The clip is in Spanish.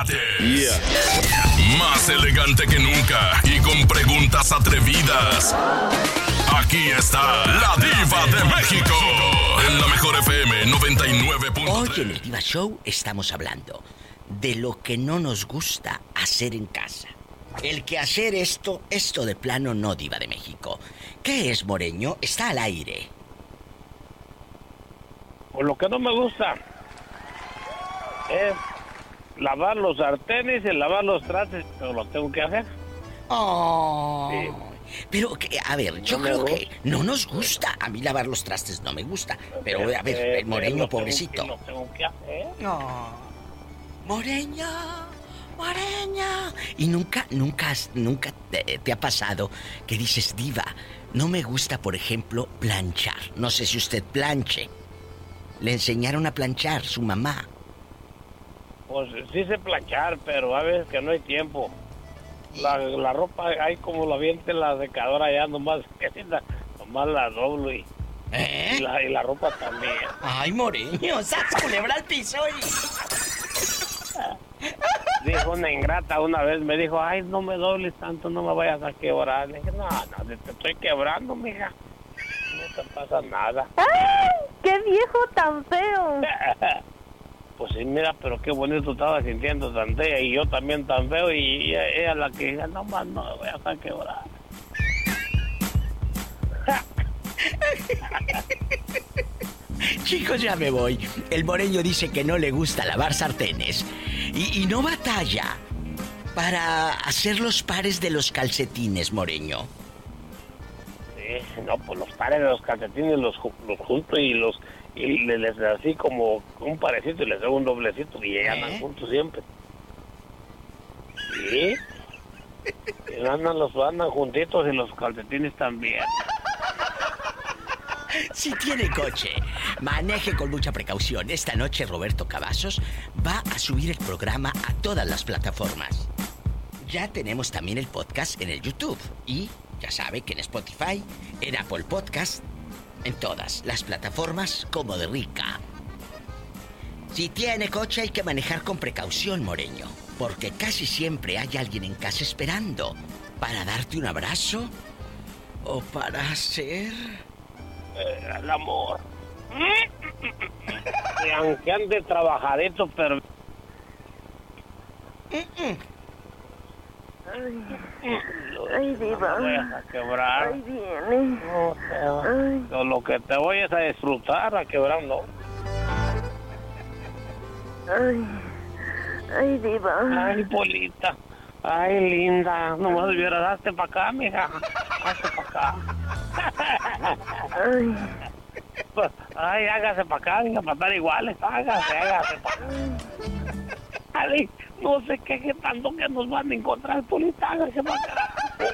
Yeah. Más elegante que nunca y con preguntas atrevidas. Aquí está la Diva de México en la Mejor FM 99.3. Hoy en el Diva Show estamos hablando de lo que no nos gusta hacer en casa. El que hacer esto de plano no, Diva de México. ¿Qué es, Moreño? Está al aire. Pues lo que no me gusta es lavar los sartenes y lavar los trastes, pero lo tengo que hacer. Oh. Sí. Pero, a ver, yo creo que no nos gusta. A mí lavar los trastes no me gusta. Pero, a ver, el Moreño, pobrecito. Lo tengo que hacer. No. Moreño. Y nunca te ha pasado que dices, Diva, no me gusta, por ejemplo, planchar. No sé si usted planche. Le enseñaron a planchar su mamá. Pues sí sé planchar, pero a veces que no hay tiempo. La ropa hay como la viente en la secadora ya nomás la doblo y la ropa también. Ay, Moreño, ¡sas, culebra al piso! Dijo una ingrata una vez, me dijo, ay, no me dobles tanto, no me vayas a quebrar. Le dije, no, te estoy quebrando, mija. No te pasa nada. ¡Ay, qué viejo tan feo! Pues sí, mira, pero qué bonito estaba sintiendo tan fea y yo también tan feo y ella la que diga, no más, no me voy a quebrar. Chicos, ya me voy. El Moreño dice que no le gusta lavar sartenes y no batalla para hacer los pares de los calcetines, Moreño. Sí, no, pues los pares de los calcetines los junto y les así como un parecito y les hago un doblecito y andan juntos siempre. Sí. Y andan juntitos y los calcetines también. Si tiene coche, maneje con mucha precaución. Esta noche Roberto Cavazos va a subir el programa a todas las plataformas. Ya tenemos también el podcast en el YouTube. Y ya sabe que en Spotify, en Apple Podcast, en todas las plataformas como de rica. Si tiene coche hay que manejar con precaución, Moreño, porque casi siempre hay alguien en casa esperando para darte un abrazo o para hacer... el amor. Y aunque ande trabajadito, pero... Ay, Diva. No vayas a quebrar. Ay, viene. No, lo que te voy es a disfrutar, a quebrar no. Ay, Diva. Ay, Polita. Ay, linda. Nomás hubieras hazte para acá, mija. Hazte para acá. Ay, hágase para acá, mija, para estar iguales. Hágase para acá. Ay, no sé qué tanto que nos van a encontrar, Polita. Hágase para acá.